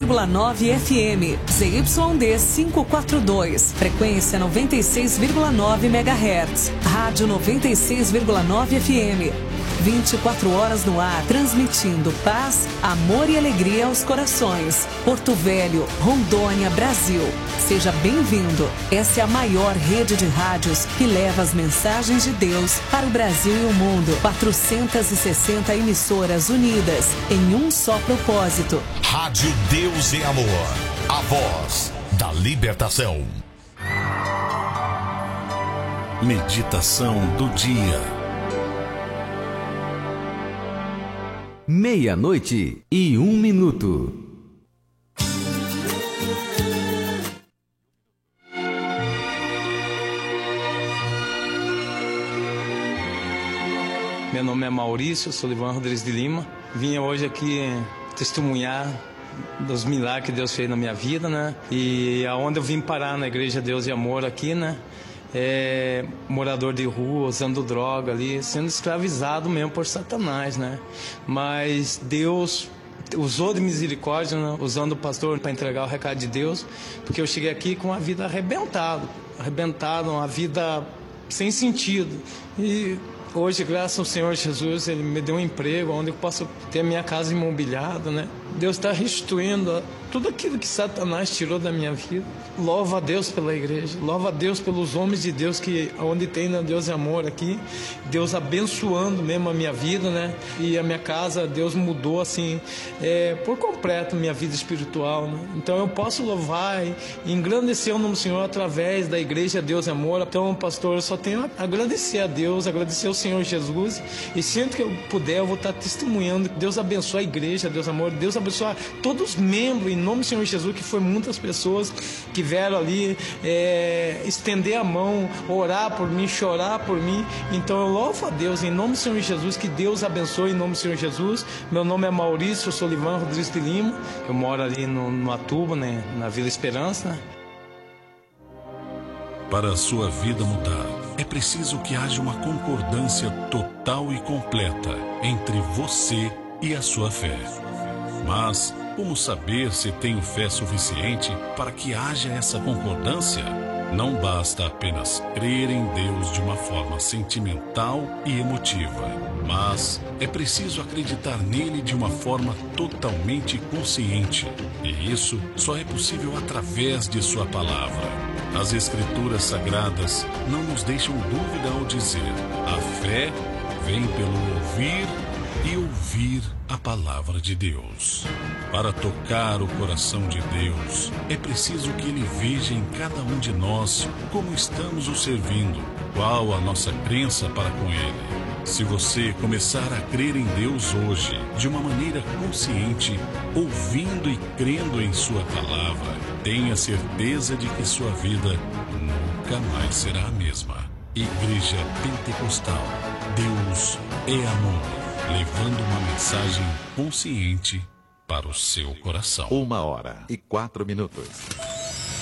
96,9 FM, ZYD 542, frequência 96,9 MHz, rádio 96,9 FM. 24 horas no ar, transmitindo paz, amor e alegria aos corações. Porto Velho, Rondônia, Brasil. Seja bem-vindo. Essa é a maior rede de rádios que leva as mensagens de Deus para o Brasil e o mundo. 460 emissoras unidas em um só propósito. Rádio Deus e Amor. A voz da libertação. Meditação do dia. 00:01. Meu nome é Maurício Solivan Rodrigues de Lima. Vim hoje aqui testemunhar dos milagres que Deus fez na minha vida, né? E aonde eu vim parar na Igreja Deus e Amor aqui, né? Morador de rua, usando droga ali, sendo escravizado mesmo por Satanás, né? Mas Deus usou de misericórdia, né? Usando o pastor para entregar o recado de Deus, porque eu cheguei aqui com a vida arrebentada, uma vida sem sentido. E hoje, graças ao Senhor Jesus, Ele me deu um emprego onde eu posso ter a minha casa imobiliada, né? Deus está restituindo tudo aquilo que Satanás tirou da minha vida. Louva a Deus pela igreja, louva a Deus pelos homens de Deus que onde tem na Deus e Amor aqui, Deus abençoando mesmo a minha vida, né? E a minha casa, Deus mudou assim, por completo minha vida espiritual, né? Então eu posso louvar e engrandecer o nome do Senhor através da igreja Deus e Amor. Então, pastor, eu só tenho a agradecer a Deus, agradecer ao Senhor Jesus, e sempre que eu puder eu vou estar testemunhando. Deus abençoe a igreja Deus e Amor, Deus abençoe todos os membros, em nome do Senhor Jesus, que foi muitas pessoas que vieram ali estender a mão, orar por mim, chorar por mim. Então eu louvo a Deus em nome do Senhor Jesus, que Deus abençoe em nome do Senhor Jesus. Meu nome é Maurício Solivan Rodrigues de Lima, eu moro ali no Atuba, né, na Vila Esperança. Para a sua vida mudar, é preciso que haja uma concordância total e completa entre você e a sua fé. Mas como saber se tenho fé suficiente para que haja essa concordância? Não basta apenas crer em Deus de uma forma sentimental e emotiva, mas é preciso acreditar nele de uma forma totalmente consciente. E isso só é possível através de sua palavra. As Escrituras Sagradas não nos deixam dúvida ao dizer: a fé vem pelo ouvir e ouvir a palavra de Deus. Para tocar o coração de Deus, é preciso que Ele veja em cada um de nós como estamos o servindo, qual a nossa crença para com Ele. Se você começar a crer em Deus hoje, de uma maneira consciente, ouvindo e crendo em Sua palavra, tenha certeza de que sua vida nunca mais será a mesma. Igreja Pentecostal, Deus é amor. Levando uma mensagem consciente para o seu coração. 1h04.